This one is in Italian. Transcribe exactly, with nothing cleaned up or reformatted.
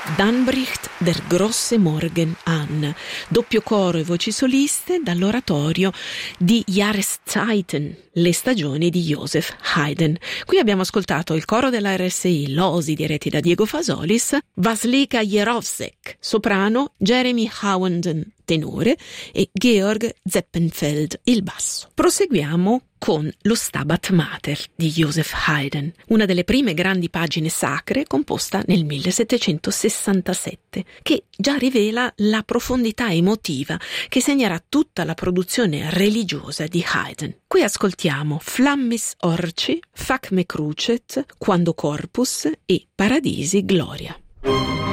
Dann bricht der große Morgen an, doppio coro e voci soliste dall'oratorio di Jahreszeiten, le stagioni di Joseph Haydn. Qui abbiamo ascoltato il coro della R S I, l'Osi diretti da Diego Fasolis, Vasilika Jerovsek, soprano, Jeremy Howenden, tenore, e Georg Zeppenfeld, il basso. Proseguiamo con lo Stabat Mater di Joseph Haydn, una delle prime grandi pagine sacre composta nel millesettecentosessantasette, che già rivela la profondità emotiva che segnerà tutta la produzione religiosa di Haydn. Qui ascoltiamo Flammis Orci, Fac me crucet, Quando corpus e Paradisi gloria.